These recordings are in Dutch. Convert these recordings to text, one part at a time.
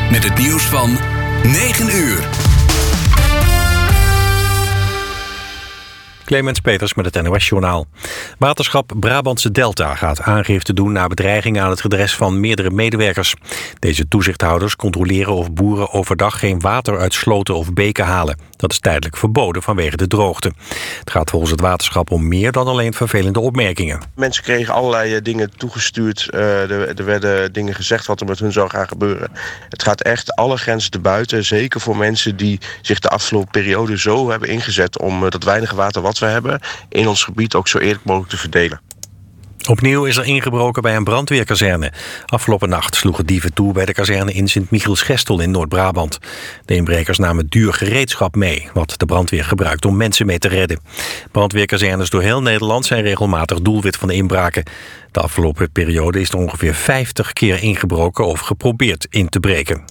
met het nieuws van 9 uur. Clemens Peters met het NOS-journaal. Waterschap Brabantse Delta gaat aangifte doen na bedreigingen aan het adres van meerdere medewerkers. Deze toezichthouders controleren of boeren overdag geen water uit sloten of beken halen. Dat is tijdelijk verboden vanwege de droogte. Het gaat volgens het waterschap om meer dan alleen vervelende opmerkingen. Mensen kregen allerlei dingen toegestuurd. Er werden dingen gezegd wat er met hun zou gaan gebeuren. Het gaat echt alle grenzen te buiten. Zeker voor mensen die zich de afgelopen periode zo hebben ingezet om dat weinige water wat we hebben in ons gebied ook zo eerlijk mogelijk te verdelen. Opnieuw is er ingebroken bij een brandweerkazerne. Afgelopen nacht sloegen dieven toe bij de kazerne in Sint-Michiels-Gestel in Noord-Brabant. De inbrekers namen duur gereedschap mee, wat de brandweer gebruikt om mensen mee te redden. Brandweerkazernes door heel Nederland zijn regelmatig doelwit van de inbraken. De afgelopen periode is er ongeveer 50 keer ingebroken of geprobeerd in te breken.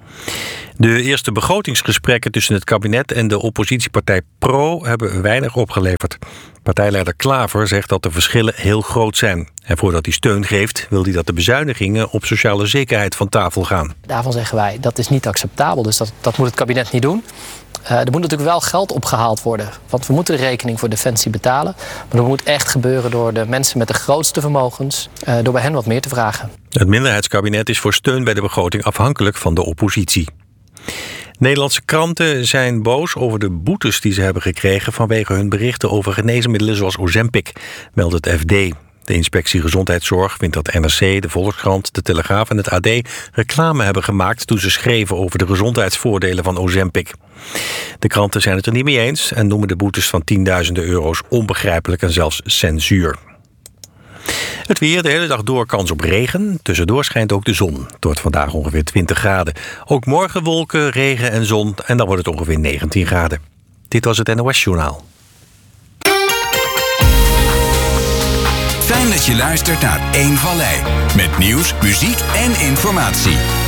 De eerste begrotingsgesprekken tussen het kabinet en de oppositiepartij PRO hebben weinig opgeleverd. Partijleider Klaver zegt dat de verschillen heel groot zijn. En voordat hij steun geeft, wil hij dat de bezuinigingen op sociale zekerheid van tafel gaan. Daarvan zeggen wij, dat is niet acceptabel, dus dat moet het kabinet niet doen. Er moet natuurlijk wel geld opgehaald worden. Want we moeten de rekening voor Defensie betalen. Maar dat moet echt gebeuren door de mensen met de grootste vermogens. Door bij hen wat meer te vragen. Het minderheidskabinet is voor steun bij de begroting afhankelijk van de oppositie. Nederlandse kranten zijn boos over de boetes die ze hebben gekregen vanwege hun berichten over geneesmiddelen zoals Ozempic, meldt het FD. De inspectie Gezondheidszorg vindt dat NRC, de Volkskrant, de Telegraaf en het AD reclame hebben gemaakt toen ze schreven over de gezondheidsvoordelen van Ozempic. De kranten zijn het er niet mee eens en noemen de boetes van tienduizenden euro's onbegrijpelijk en zelfs censuur. Het weer, de hele dag door kans op regen. Tussendoor schijnt ook de zon. Het wordt vandaag ongeveer 20 graden. Ook morgen wolken, regen en zon. En dan wordt het ongeveer 19 graden. Dit was het NOS-journaal. Fijn dat je luistert naar 1 Vallei. Met nieuws, muziek en informatie.